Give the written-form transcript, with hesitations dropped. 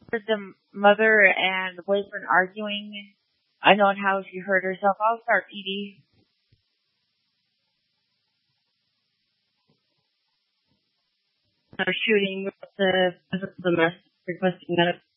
Heard the mother and the boyfriend arguing. I know how she hurt herself. I'll start, Petey. Shooting with the mess requesting medical